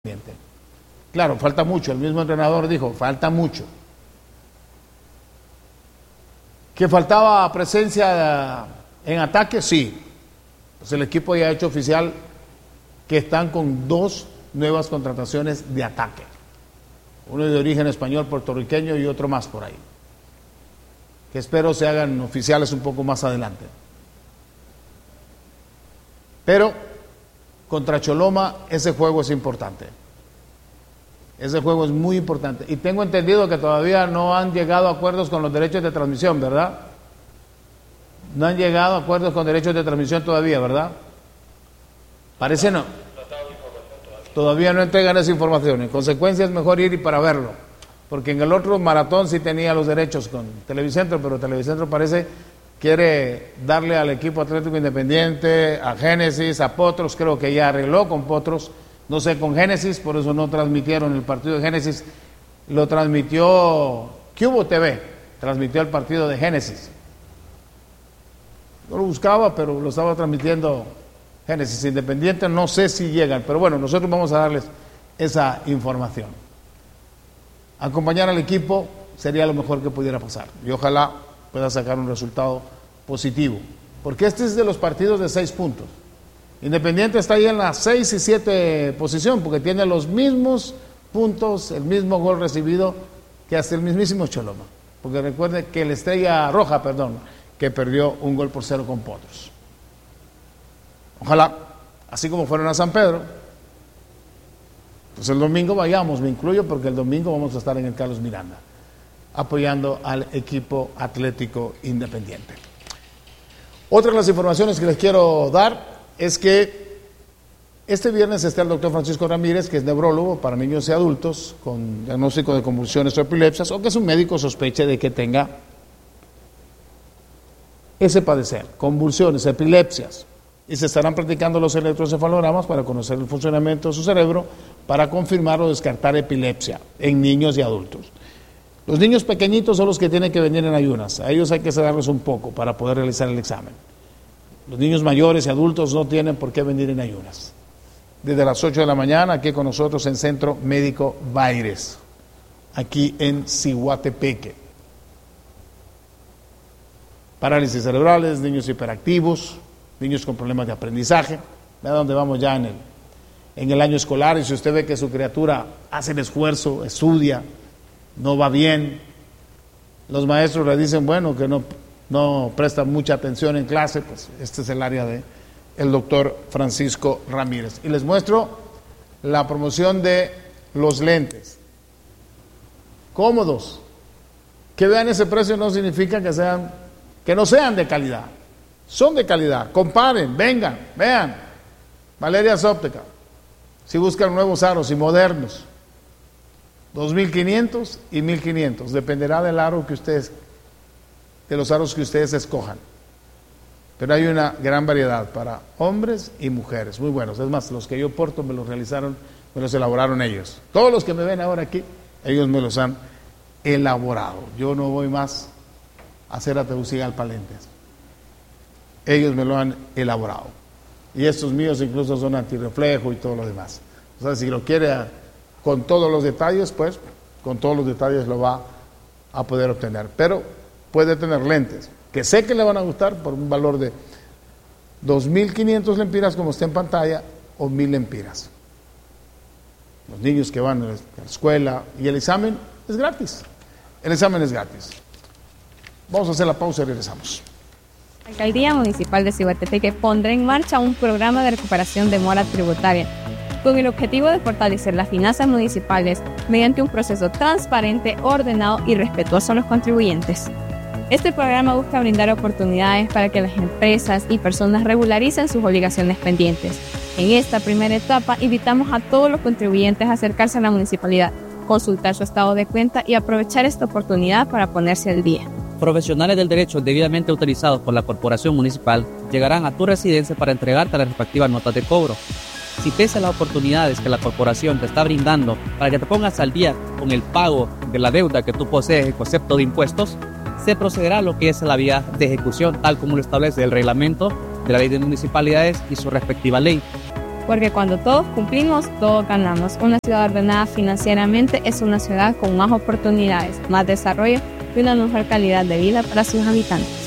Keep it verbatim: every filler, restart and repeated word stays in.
Claro, falta mucho, el mismo entrenador dijo, falta mucho. ¿Que faltaba presencia en ataque? Sí. Pues el equipo ya ha hecho oficial que están con dos nuevas contrataciones de ataque. Uno de origen español, puertorriqueño y otro más por ahí. Que espero se hagan oficiales un poco más adelante. Pero contra Choloma ese juego es importante. Ese juego es muy importante. Y tengo entendido que todavía no han llegado a acuerdos con los derechos de transmisión, ¿verdad? No han llegado a acuerdos con derechos de transmisión todavía, ¿verdad? Parece no. Todavía no entregan esa información. En consecuencia es mejor ir y para verlo. Porque en el otro maratón sí tenía los derechos con Televicentro, pero Televicentro parece quiere darle al equipo Atlético Independiente, a Génesis, a Potros, creo que ya arregló con Potros, no sé con Génesis, por eso no transmitieron el partido de Génesis, lo transmitió Cubo T V, transmitió el partido de Génesis. No lo buscaba, pero lo estaba transmitiendo Génesis. Independiente, no sé si llegan, pero bueno, nosotros vamos a darles esa información. Acompañar al equipo sería lo mejor que pudiera pasar y ojalá pueda sacar un resultado positivo, porque este es de los partidos de seis puntos. Independiente está ahí en la seis y siete posición, porque tiene los mismos puntos, el mismo gol recibido que hasta el mismísimo Choloma, porque recuerde que la Estrella Roja, perdón, que perdió un gol por cero con Potros. Ojalá, así como fueron a San Pedro, pues el domingo vayamos, me incluyo, porque el domingo vamos a estar en el Carlos Miranda, apoyando al equipo Atlético Independiente. Otra de las informaciones que les quiero dar es que este viernes está el doctor Francisco Ramírez, que es neurólogo para niños y adultos con diagnóstico de convulsiones o epilepsias, o que es un médico sospeche de que tenga ese padecer, convulsiones, epilepsias, y se estarán practicando los electroencefalogramas para conocer el funcionamiento de su cerebro, para confirmar o descartar epilepsia en niños y adultos. Los niños pequeñitos son los que tienen que venir en ayunas, a ellos hay que sedarles un poco para poder realizar el examen. Los niños mayores y adultos no tienen por qué venir en ayunas. Desde las ocho de la mañana, aquí con nosotros en Centro Médico Baires, aquí en Ciguatepeque. Parálisis cerebrales, niños hiperactivos, niños con problemas de aprendizaje. Vea dónde vamos ya en el, en el año escolar, y si usted ve que su criatura hace el esfuerzo, estudia, no va bien, los maestros le dicen, bueno, que no, no presta mucha atención en clase, pues este es el área de el doctor Francisco Ramírez. Y les muestro la promoción de los lentes. Cómodos. Que vean ese precio no significa que sean, que no sean de calidad. Son de calidad. Comparen, vengan, vean. Valerias Óptica. Si buscan nuevos aros y modernos, dos mil quinientos y mil quinientos, dependerá del aro que ustedes, de los aros que ustedes escojan. Pero hay una gran variedad para hombres y mujeres, muy buenos. Es más, los que yo porto me los realizaron, me los elaboraron ellos. Todos los que me ven ahora aquí, ellos me los han elaborado. Yo no voy más a hacer a Tegucigalpa lentes. Ellos me lo han elaborado. Y estos míos incluso son antirreflejo y todo lo demás. O sea, si lo quiere con todos los detalles, pues con todos los detalles lo va a poder obtener. Pero puede tener lentes que sé que le van a gustar por un valor de dos mil quinientos lempiras, como está en pantalla, o mil lempiras. Los niños que van a la escuela, y el examen es gratis. El examen es gratis. Vamos a hacer la pausa y regresamos. La Alcaldía Municipal de Ciguatepeque pondrá en marcha un programa de recuperación de mora tributaria con el objetivo de fortalecer las finanzas municipales mediante un proceso transparente, ordenado y respetuoso a los contribuyentes. Este programa busca brindar oportunidades para que las empresas y personas regularicen sus obligaciones pendientes. En esta primera etapa, invitamos a todos los contribuyentes a acercarse a la municipalidad, consultar su estado de cuenta y aprovechar esta oportunidad para ponerse al día. Profesionales del derecho debidamente autorizados por la Corporación Municipal llegarán a tu residencia para entregarte las respectivas notas de cobro. Si pese a las oportunidades que la corporación te está brindando para que te pongas al día con el pago de la deuda que tú posees en concepto de impuestos, se procederá a lo que es la vía de ejecución, tal como lo establece el reglamento de la ley de municipalidades y su respectiva ley. porque cuando todos cumplimos, todos ganamos. Una ciudad ordenada financieramente es una ciudad con más oportunidades, más desarrollo y una mejor calidad de vida para sus habitantes.